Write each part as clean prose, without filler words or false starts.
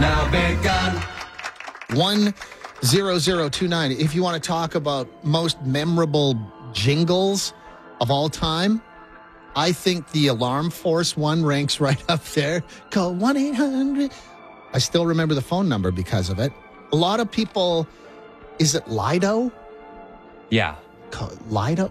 now begun. 10029. If you want to talk about most memorable jingles of all time, I think the Alarm Force one ranks right up there. Call 1-800. I still remember the phone number because of it. A lot of people, is it Lido? Yeah. Lido?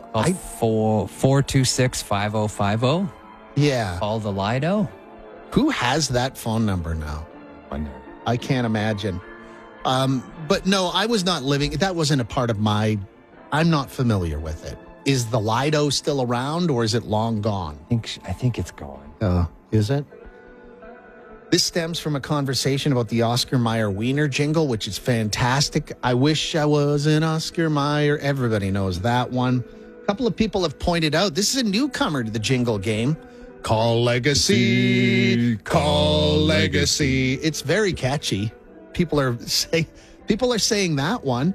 426-5050. Yeah. Call the Lido. Who has that phone number now? Wonder. I can't imagine. But no, I was not living. That wasn't a part of my. I'm not familiar with it. Is the Lido still around, or is it long gone? I think it's gone. Is it? This stems from a conversation about the Oscar Mayer Wiener jingle, which is fantastic. I wish I was an Oscar Mayer. Everybody knows that one. A couple of people have pointed out this is a newcomer to the jingle game. Call Legacy, call Legacy. It's very catchy. People are saying that one.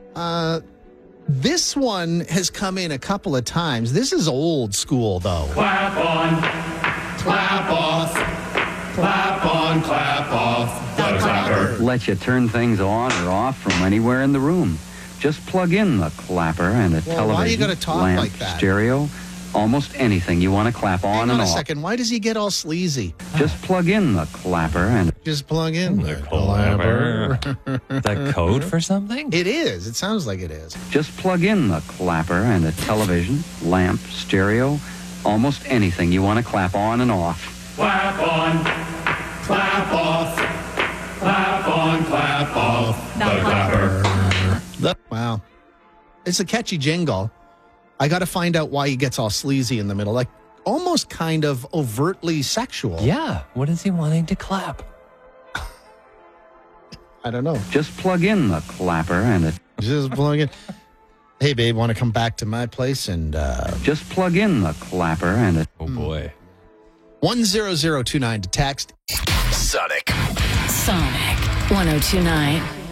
This one has come in a couple of times. This is old school, though. Clap on, clap off, clap on, clap off, the clapper. Let you turn things on or off from anywhere in the room. Just plug in the clapper and a television, why you gotta talk lamp, like that? stereo, almost anything you want to clap on Hang and on a off. second. Why does he get all sleazy? Just plug in the clapper and Just plug in the clapper. The code for something? It is. It sounds like it is. just plug in the clapper and a television, lamp, stereo, almost anything you want to clap on and off. Clap on, clap off, clap on, clap off, the clapper. Wow. It's a catchy jingle. I got to find out why he gets all sleazy in the middle, like almost kind of overtly sexual. Yeah. What is he wanting to clap? I don't know. Just plug in the clapper and a Just plug in. Hey, babe, want to come back to my place and just plug in the clapper and a Oh, boy. 10029 to text. Sonic. Sonic 1029.